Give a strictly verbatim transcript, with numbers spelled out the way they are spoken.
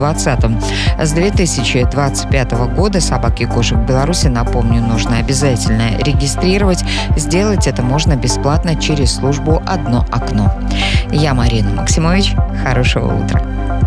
двадцатом. С две тысячи двадцать пятого года собак и кошек в Беларуси, напомню, нужно обязательно регистрировать. Сделать это можно бесплатно через службу «Одно окно». Я Марина Максимович. Хорошего утра.